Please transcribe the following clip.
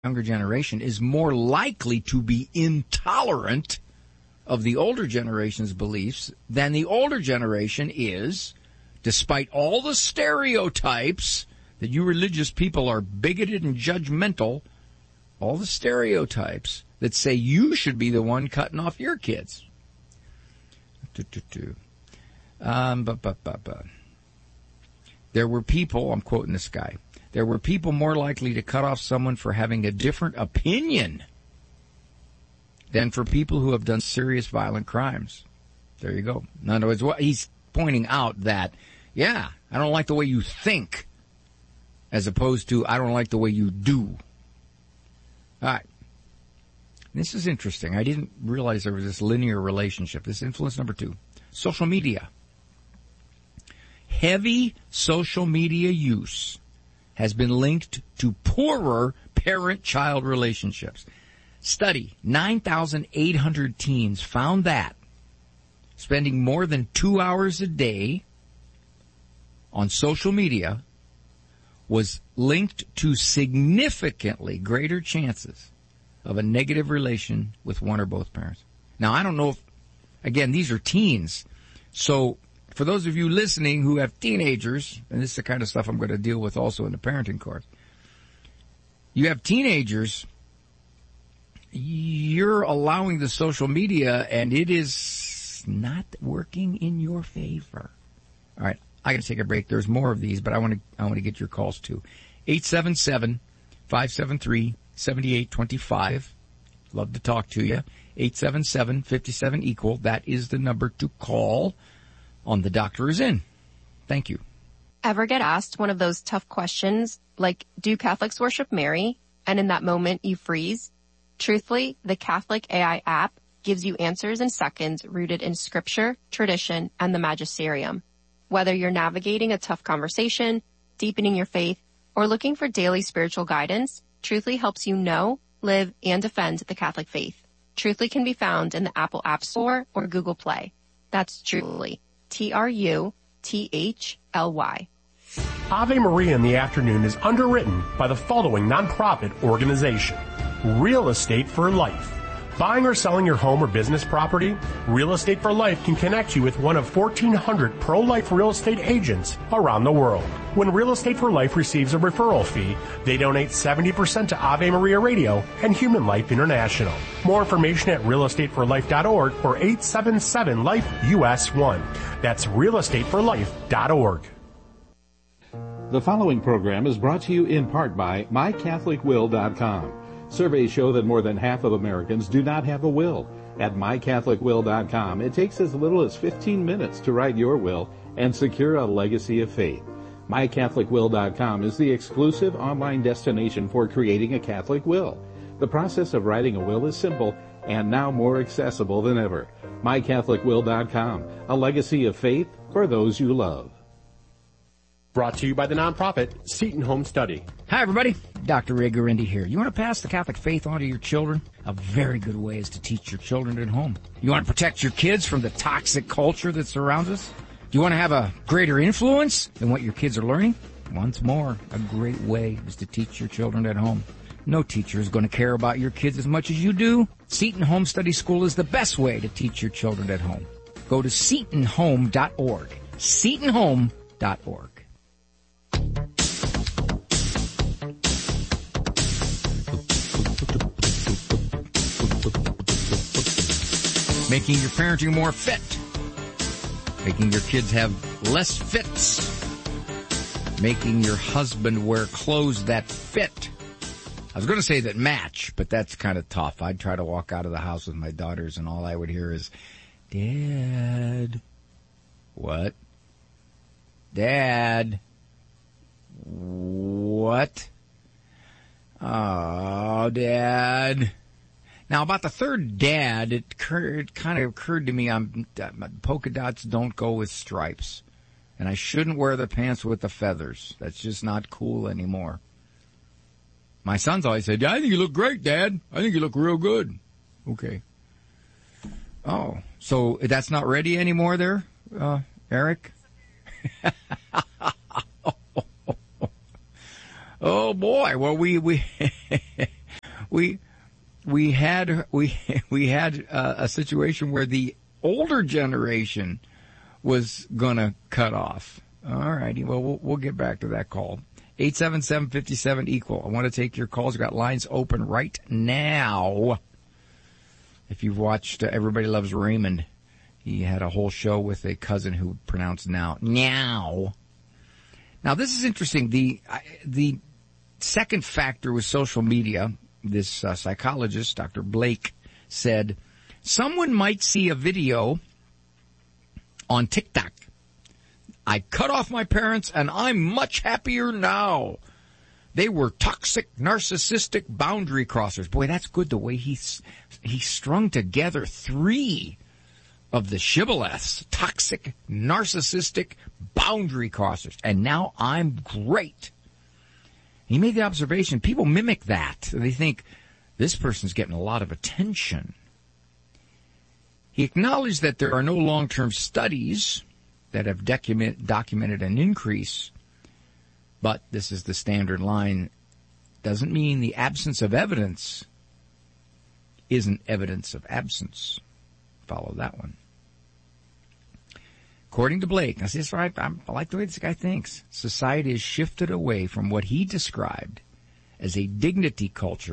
younger generation is more likely to be intolerant of the older generation's beliefs than the older generation is, despite all the stereotypes that you religious people are bigoted and judgmental, all the stereotypes that say you should be the one cutting off your kids. There were people, I'm quoting this guy, there were people more likely to cut off someone for having a different opinion than for people who have done serious violent crimes. There you go. In other words, he's pointing out that, yeah, I don't like the way you think, as opposed to I don't like the way you do. All right. This is interesting. I didn't realize there was this linear relationship. This is influence number 2. Social media. Heavy social media use has been linked to poorer parent-child relationships. Study, 9,800 teens found that spending more than 2 hours a day on social media was linked to significantly greater chances of a negative relation with one or both parents. Now, I don't know if, again, these are teens. So for those of you listening who have teenagers, and this is the kind of stuff I'm going to deal with also in the parenting course, you have teenagers, you're allowing the social media, and it is not working in your favor. All right, I got to take a break. There's more of these, but I want to get your calls too. 877-573-7825. Love to talk to you. 877-57-EQUAL. That is the number to call on The Doctor Is In. Thank you. Ever get asked one of those tough questions like, do Catholics worship Mary? And in that moment you freeze? Truthfully, the Catholic AI app gives you answers in seconds rooted in scripture, tradition, and the magisterium. Whether you're navigating a tough conversation, deepening your faith, or looking for daily spiritual guidance, Truthfully helps you know, live, and defend the Catholic faith. Truthfully can be found in the Apple App Store or Google Play. That's Truthfully. Truthly. Ave Maria in the Afternoon is underwritten by the following nonprofit organization. Real Estate for Life. Buying or selling your home or business property? Real Estate for Life can connect you with one of 1,400 pro-life real estate agents around the world. When Real Estate for Life receives a referral fee, they donate 70% to Ave Maria Radio and Human Life International. More information at realestateforlife.org or 877-LIFE-US1. That's realestateforlife.org. The following program is brought to you in part by MyCatholicWill.com. Surveys show that more than half of Americans do not have a will. At MyCatholicWill.com, it takes as little as 15 minutes to write your will and secure a legacy of faith. MyCatholicWill.com is the exclusive online destination for creating a Catholic will. The process of writing a will is simple and now more accessible than ever. MyCatholicWill.com, a legacy of faith for those you love. Brought to you by the nonprofit Seton Home Study. Hi, everybody. Dr. Ray Guarendi here. You want to pass the Catholic faith on to your children? A very good way is to teach your children at home. You want to protect your kids from the toxic culture that surrounds us? Do you want to have a greater influence than what your kids are learning? Once more, a great way is to teach your children at home. No teacher is going to care about your kids as much as you do. Seton Home Study School is the best way to teach your children at home. Go to SetonHome.org. SetonHome.org. Making your parenting more fit. Making your kids have less fits. Making your husband wear clothes that fit. I was going to say that match, but that's kind of tough. I'd try to walk out of the house with my daughters and all I would hear is, Dad. What? Dad. What? Oh, Dad. Now, about the third dad, it kind of occurred to me polka dots don't go with stripes. And I shouldn't wear the pants with the feathers. That's just not cool anymore. My sons always say, I think you look great, Dad. I think you look real good. Okay. Oh, so that's not ready anymore there, Eric? Oh, boy. Well, we we had a situation where the older generation was gonna cut off. All righty. Well, we'll get back to that call. 877-57-EQUAL. I want to take your calls. We've got lines open right now. If you've watched Everybody Loves Raymond, he had a whole show with a cousin who pronounced now. Now, this is interesting. The second factor was social media. This psychologist, Dr. Blake, said, someone might see a video on TikTok. I cut off my parents and I'm much happier now. They were toxic, narcissistic boundary crossers. Boy, that's good the way he strung together 3 of the shibboleths. Toxic, narcissistic, boundary crossers. And now I'm great. He made the observation, people mimic that. They think, this person's getting a lot of attention. He acknowledged that there are no long-term studies that have documented an increase, but this is the standard line, doesn't mean the absence of evidence isn't evidence of absence. Follow that one. According to Blake, now see, that's right, I like the way this guy thinks. Society has shifted away from what he described as a dignity culture